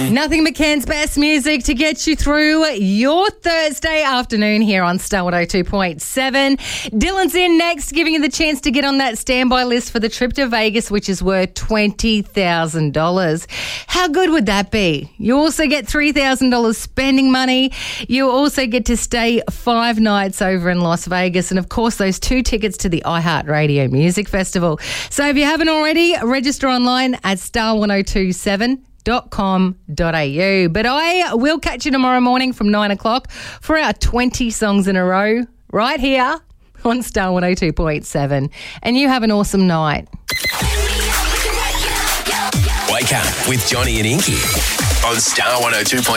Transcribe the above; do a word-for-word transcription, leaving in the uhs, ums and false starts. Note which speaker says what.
Speaker 1: Nothing but Ken's best music to get you through your Thursday afternoon here on Star one oh two point seven. Dylan's in next, giving you the chance to get on that standby list for the trip to Vegas, which is worth twenty thousand dollars. How good would that be? You also get three thousand dollars spending money. You also get to stay five nights over in Las Vegas. And, of course, those two tickets to the iHeartRadio Music Festival. So if you haven't already, register online at star one oh two seven dot com dot a u. But I will catch you tomorrow morning from nine o'clock for our twenty songs in a row right here on Star one oh two point seven. And you have an awesome night.
Speaker 2: Wake up with Johnny and Inky on Star one oh two point seven.